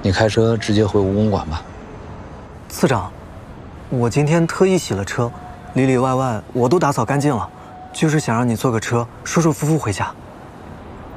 你开车直接回武公馆吧。 次长，我今天特意洗了车，里里外外我都打扫干净了，就是想让你坐个车舒舒服服回家。